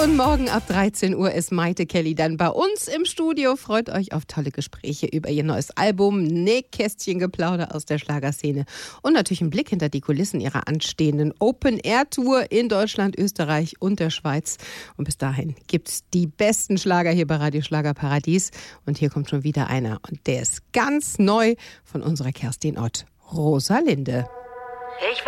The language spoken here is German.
Und morgen ab 13 Uhr ist Maite Kelly dann bei uns im Studio. Freut euch auf tolle Gespräche über ihr neues Album, Nähkästchengeplauder aus der Schlagerszene und natürlich einen Blick hinter die Kulissen ihrer anstehenden Open-Air-Tour in Deutschland, Österreich und der Schweiz. Und bis dahin gibt's die besten Schlager hier bei Radio Schlagerparadies. Und hier kommt schon wieder einer. Und der ist ganz neu von unserer Kerstin Ott. Rosalinde.